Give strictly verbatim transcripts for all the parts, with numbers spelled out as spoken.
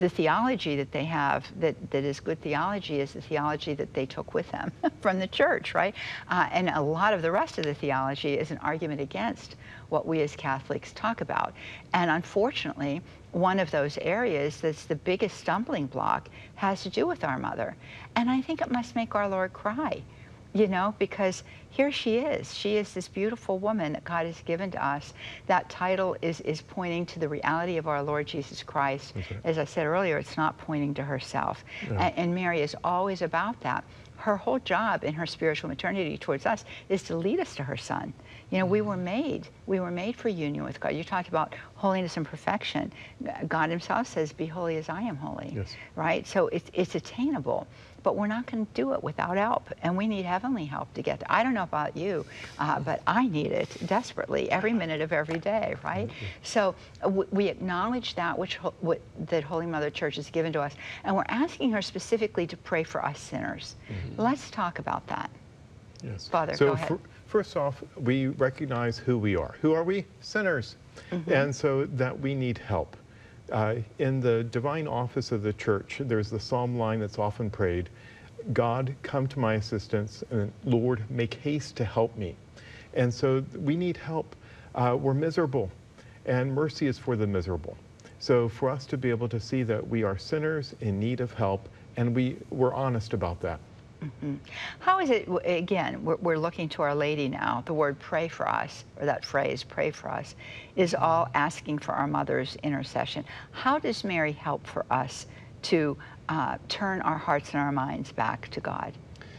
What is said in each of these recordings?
the theology that they have that, that is good theology is the theology that they took with them from the church, right? Uh, and a lot of the rest of the theology is an argument against what we as Catholics talk about. And unfortunately, one of those areas that's the biggest stumbling block has to do with our mother. And I think it must make our Lord cry, you know, because here she is. She is this beautiful woman that God has given to us. That title is, is pointing to the reality of our Lord Jesus Christ. Right. As I said earlier, it's not pointing to herself. No. And, and Mary is always about that. Her whole job in her spiritual maternity towards us is to lead us to her Son. You know, we were made, we were made for union with God. You talked about holiness and perfection. God himself says, be holy as I am holy, yes. right? So it's, it's attainable, but we're not going to do it without help, and we need heavenly help to get there. I don't know about you, uh, but I need it desperately every minute of every day, right? Mm-hmm. So uh, we acknowledge that which what, that Holy Mother Church has given to us, and we're asking her specifically to pray for us sinners. Mm-hmm. Let's talk about that. Yes. Father, so go ahead. For, first off, we recognize who we are. Who are we? Sinners. Mm-hmm. And so that we need help. Uh, in the divine office of the church, there's the psalm line that's often prayed, God, come to my assistance, and Lord, make haste to help me. And so we need help. Uh, we're miserable, and mercy is for the miserable. So for us to be able to see that we are sinners in need of help, and we, we're honest about that. Mm-hmm. How is it, again, we're, we're looking to Our Lady now, the word pray for us, or that phrase, pray for us, is all asking for our mother's intercession. How does Mary help for us to uh, turn our hearts and our minds back to God?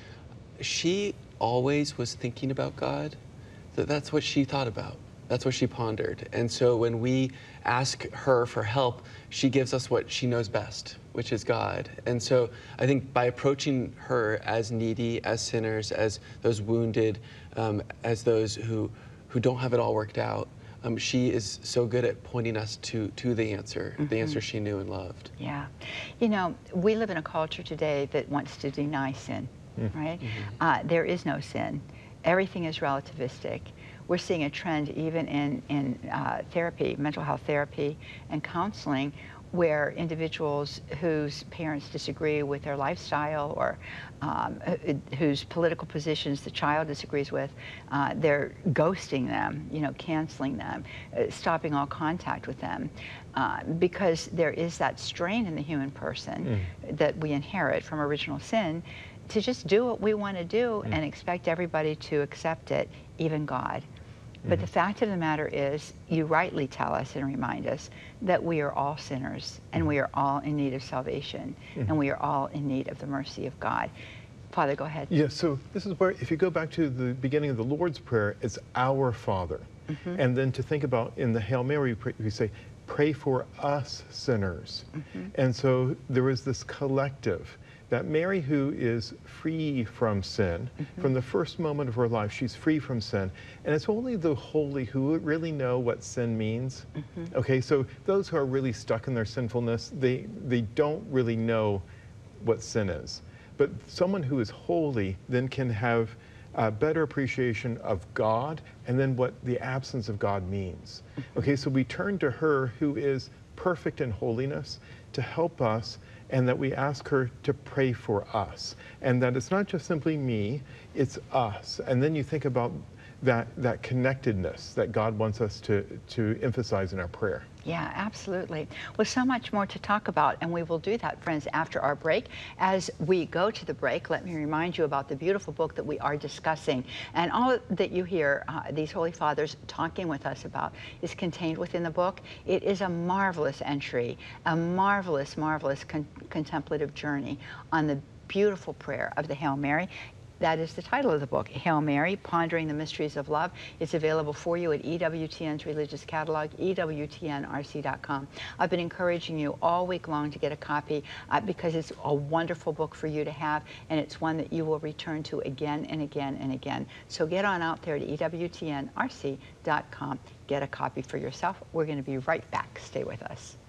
She always was thinking about God. That that's what she thought about. That's what she pondered. And so when we ask her for help, she gives us what she knows best, which is God. And so I think by approaching her as needy, as sinners, as those wounded, um, as those who, who don't have it all worked out, um, she is so good at pointing us to, to the answer, mm-hmm. the answer she knew and loved. Yeah. You know, we live in a culture today that wants to deny sin, mm-hmm. right? Mm-hmm. Uh, there is no sin. Everything is relativistic. We're seeing a trend even in, in uh, therapy, mental health therapy and counseling, where individuals whose parents disagree with their lifestyle or um, whose political positions the child disagrees with, uh, they're ghosting them, you know, canceling them, uh, stopping all contact with them, uh, because there is that strain in the human person mm. that we inherit from original sin to just do what we want to do mm. and expect everybody to accept it, even God. But mm-hmm. the fact of the matter is, you rightly tell us and remind us that we are all sinners, and we are all in need of salvation, mm-hmm. and we are all in need of the mercy of God. Father, go ahead. Yeah, so this is where, if you go back to the beginning of the Lord's Prayer, it's our Father. Mm-hmm. And then to think about in the Hail Mary, we say, pray for us sinners. Mm-hmm. And so there is this collective. That Mary, who is free from sin, mm-hmm. from the first moment of her life, she's free from sin. And it's only the holy who really know what sin means. Mm-hmm. Okay, so those who are really stuck in their sinfulness, they, they don't really know what sin is. But someone who is holy then can have a better appreciation of God and then what the absence of God means. Mm-hmm. Okay, so we turn to her who is perfect in holiness to help us, and that we ask her to pray for us. And that it's not just simply me, it's us. And then you think about that, that connectedness that God wants us to, to emphasize in our prayer. Yeah, absolutely. Well, so much more to talk about, and we will do that, friends, after our break. As we go to the break, let me remind you about the beautiful book that we are discussing. And all that you hear uh, these Holy Fathers talking with us about is contained within the book. It is a marvelous entry, a marvelous, marvelous con contemplative journey on the beautiful prayer of the Hail Mary. That is the title of the book, Hail Mary, Pondering the Mysteries of Love. It's available for you at E W T N's Religious Catalog, E W T N R C dot com. I've been encouraging you all week long to get a copy uh, because it's a wonderful book for you to have, and it's one that you will return to again and again and again. So get on out there to E W T N R C dot com. Get a copy for yourself. We're going to be right back. Stay with us.